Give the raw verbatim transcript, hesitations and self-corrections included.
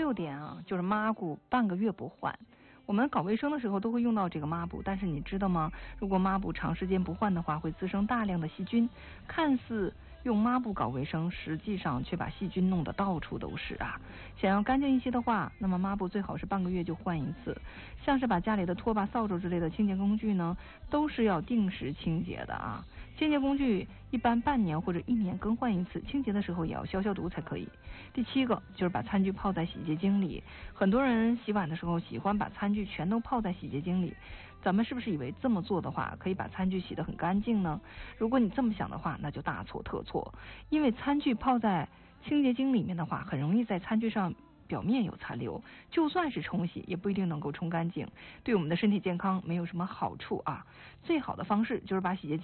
六点啊，就是抹布半个月不换。我们搞卫生的时候都会用到这个抹布，但是你知道吗？如果抹布长时间不换的话，会滋生大量的细菌。看似用抹布搞卫生，实际上却把细菌弄得到处都是啊！想要干净一些的话，那么抹布最好是半个月就换一次。像是把家里的拖把、扫帚之类的清洁工具呢，都是要定时清洁的啊。清洁工具一般半年或者一年更换一次，清洁的时候也要消消毒才可以。第七个就是把餐具泡在洗洁精里，很多人洗碗的时候喜欢把餐具全都泡在洗洁精里，咱们是不是以为这么做的话可以把餐具洗得很干净呢？如果你这么想的话，那就大错特错，因为餐具泡在清洁精里面的话，很容易在餐具上表面有残留，就算是冲洗也不一定能够冲干净，对我们的身体健康没有什么好处啊。最好的方式就是把洗洁精